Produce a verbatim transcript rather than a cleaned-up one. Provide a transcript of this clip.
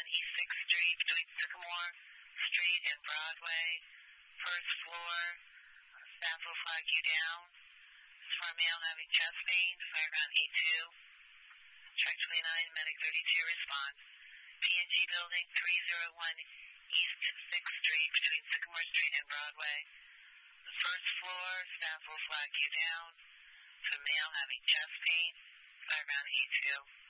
one East sixth Street between Sycamore Street and Broadway. First floor, staff will flag you down. It's for a male having chest pain, fireground E two. Track twenty-nine, medic thirty-two, response. P and G building, three oh one East sixth Street between Sycamore Street and Broadway. The first floor, staff will flag you down. It's a male having chest pain, fireground E two.